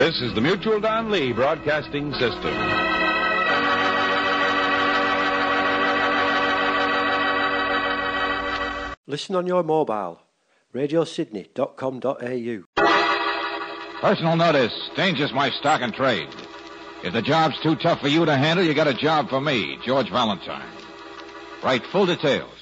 This is the Mutual Don Lee Broadcasting System. Listen on your mobile. radiosydney.com.au. Personal notice. Danger's my stock and trade. If the job's too tough for you to handle, you got a job for me, George Valentine. Write full details.